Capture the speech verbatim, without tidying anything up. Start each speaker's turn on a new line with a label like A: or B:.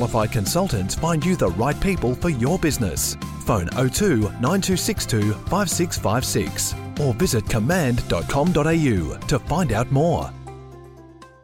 A: qualified consultants find you the right people for your business. Phone oh two nine two six two five six five six or visit command dot com dot a u to find out more.